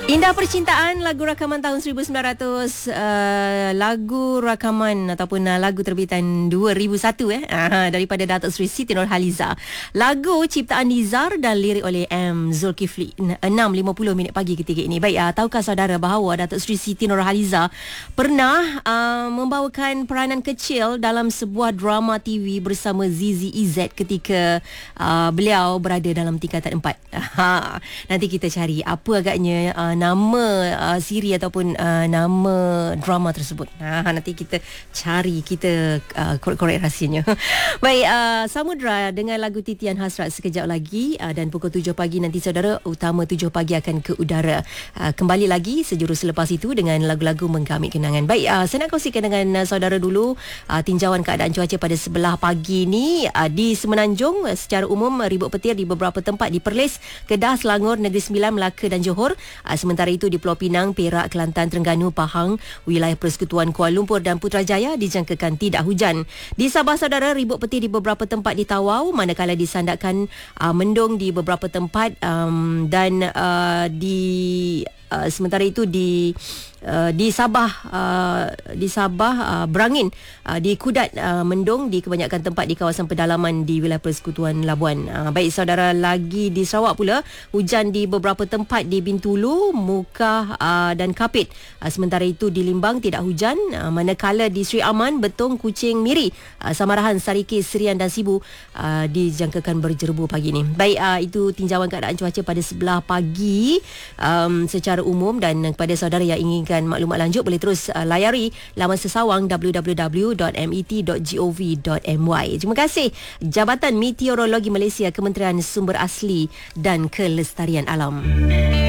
Indah Percintaan, lagu rakaman tahun 1900, lagu rakaman ataupun lagu terbitan 2001 daripada Datuk Seri Siti Nurhaliza. Lagu ciptaan Nizar dan lirik oleh M. Zulkifli. 6.50 pagi ketika ini. Baik, tahukah saudara bahawa Datuk Seri Siti Nurhaliza pernah membawakan peranan kecil dalam sebuah drama TV bersama Zizi Izzet ketika beliau berada dalam tingkatan 4. Nanti kita cari apa agaknya nama siri ataupun nama drama tersebut. Nanti kita cari, kita korek-korek rahsianya. Baik, Samudra dengan lagu Titian Hasrat sekejap lagi, dan pukul 7 pagi nanti saudara, Utama 7 pagi akan ke udara. Kembali lagi sejurus selepas itu dengan lagu-lagu menggamit kenangan. Baik, saya nak kongsikan dengan saudara dulu tinjauan keadaan cuaca pada sebelah pagi ni di Semenanjung. Secara umum ribut petir di beberapa tempat di Perlis, Kedah, Selangor, Negeri Sembilan, Melaka dan Johor. Sementara itu di Pulau Pinang, Perak, Kelantan, Terengganu, Pahang, wilayah Persekutuan Kuala Lumpur dan Putrajaya dijangkakan tidak hujan. Di Sabah saudara, ribut petir di beberapa tempat di Tawau, manakala disandarkan mendung di beberapa tempat, dan sementara itu di Sabah berangin, di Kudat mendung di kebanyakan tempat di kawasan pedalaman di wilayah Persekutuan Labuan. Baik saudara, lagi di Sarawak pula hujan di beberapa tempat di Bintulu, Mukah dan Kapit. Sementara itu di Limbang tidak hujan, manakala di Sri Aman, Betong, Kuching, Miri, Samarahan, Sarikis, Serian dan Sibu dijangkakan berjerebu pagi ini. Baik, itu tinjauan keadaan cuaca pada sebelah pagi secara umum, dan kepada saudara yang inginkan maklumat lanjut boleh terus layari laman sesawang www.met.gov.my. Terima kasih Jabatan Meteorologi Malaysia, Kementerian Sumber Asli dan Kelestarian Alam.